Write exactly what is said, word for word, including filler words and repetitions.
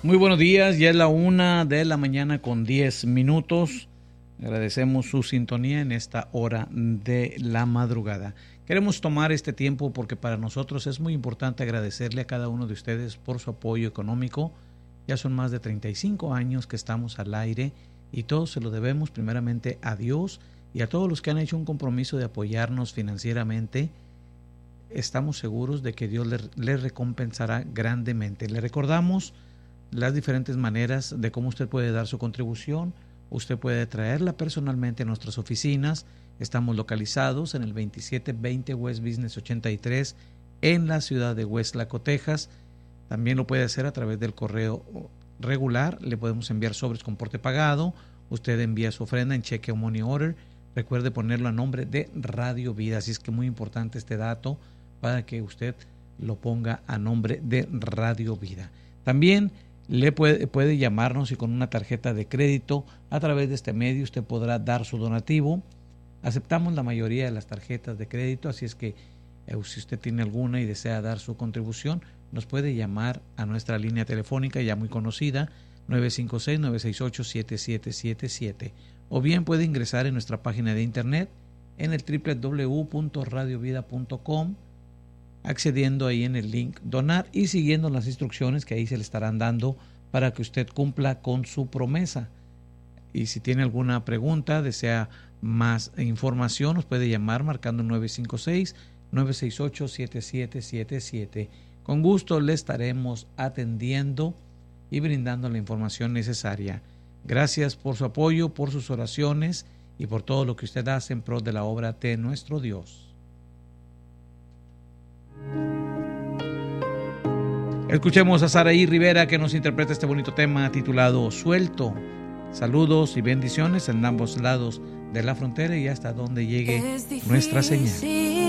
Muy buenos días, ya es la una de la mañana con diez minutos. Agradecemos su sintonía en esta hora de la madrugada. Queremos tomar este tiempo porque para nosotros es muy importante agradecerle a cada uno de ustedes por su apoyo económico. Ya son más de treinta y cinco años que estamos al aire y todo se lo debemos primeramente a Dios y a todos los que han hecho un compromiso de apoyarnos financieramente. Estamos seguros de que Dios le, le recompensará grandemente. Le recordamos las diferentes maneras de cómo usted puede dar su contribución. Usted puede traerla personalmente a nuestras oficinas. Estamos localizados en el veintisiete veinte West Business ochenta y tres en la ciudad de Westlaco, Texas. También lo puede hacer a través del correo regular. Le podemos enviar sobres con porte pagado. Usted envía su ofrenda en cheque o money order. Recuerde ponerlo a nombre de Radio Vida. Así es que muy importante este dato para que usted lo ponga a nombre de Radio Vida. También le puede, puede llamarnos y con una tarjeta de crédito a través de este medio usted podrá dar su donativo. Aceptamos la mayoría de las tarjetas de crédito, así es que eh, si usted tiene alguna y desea dar su contribución, nos puede llamar a nuestra línea telefónica ya muy conocida, nueve cinco seis, nueve seis ocho, siete siete siete siete, o bien puede ingresar en nuestra página de internet en el doble u doble u doble u punto radio vida punto com, accediendo ahí en el link donar y siguiendo las instrucciones que ahí se le estarán dando para que usted cumpla con su promesa. Y si tiene alguna pregunta, desea más información, nos puede llamar marcando nueve cinco seis, nueve seis ocho, siete siete siete siete. Con gusto le estaremos atendiendo y brindando la información necesaria. Gracias por su apoyo, por sus oraciones y por todo lo que usted hace en pro de la obra de nuestro Dios. Escuchemos a Saraí Rivera que nos interpreta este bonito tema titulado Suelto. Saludos y bendiciones en ambos lados de la frontera y hasta donde llegue nuestra señal.